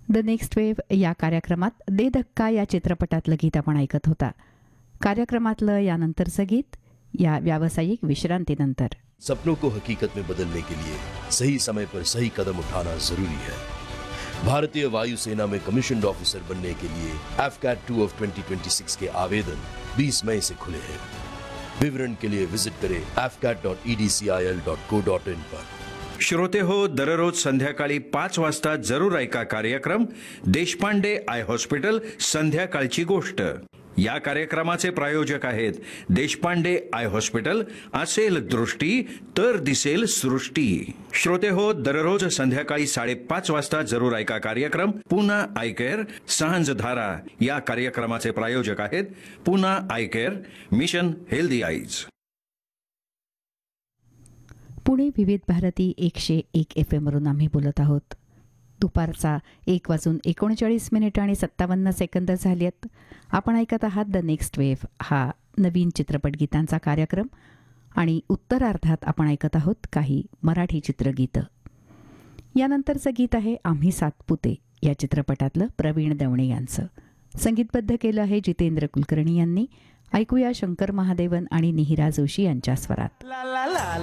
The next wave या कार्यक्रमात दे धक्का या चित्रपटातलं गीत आपण ऐकत होता. कार्यक्रमातलं यानंतरचं गीत या व्यावसायिक विश्रांतीनंतर. सपनों को हकीकत में बदलने के लिए सही समय पर सही कदम उठाना जरूरी है. भारतीय वायुसेना में कमीशन्ड ऑफिसर बनने के लिए AFCAT 2 ऑफ 2026 के आवेदन 20 मई से खुले हैं. विवरण के लिए विजिट करें afcat.edcil.co.in पर. श्रोते हो, दररोज संध्याकाळी 5 वाजता जरूर ऐका कार्यक्रम देशपांडे आय हॉस्पिटल संध्याकाळची गोष्ट. या कार्यक्रमाचे प्रायोजक आहेत देशपांडे आय हॉस्पिटल. असेल दृष्टी तर दिसेल सृष्टी. श्रोते हो, दररोज संध्याकाळी 5:30 वाजता जरूर ऐका कार्यक्रम पुन्हा आय केअर सांझधारा. या कार्यक्रमाचे प्रायोजक आहेत पुन्हा I care, mission healthy eyes. Pune विविध भारती 101 FM वरून आम्ही बोलत आहोत. दुपारचा 1:39 झाली आहेत. आपण ऐकत आहात द नेक्स्ट वेव्ह हा नवीन चित्रपट गीतांचा कार्यक्रम आणि उत्तरार्धात आपण ऐकत आहोत काही मराठी चित्रगीतं. यानंतरचं गीत आहे आम्ही सातपुते या चित्रपटातलं प्रवीण दवणे यांचं. संगीतबद्ध केलं आहे जितेंद्र कुलकर्णी यांनी. ऐकूया शंकर महादेवन आणि निहिरा जोशी यांच्या स्वरात.